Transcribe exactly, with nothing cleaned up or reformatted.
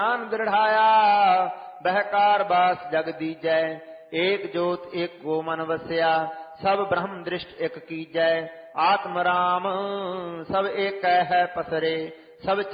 ज्ञान दृढ़ाया बहकार बास जग दीजै। एक जोत एक गो मन वस्या सब ब्रह्म दृष्ट एक कीजै। आत्म राम सब एक है पसरे सब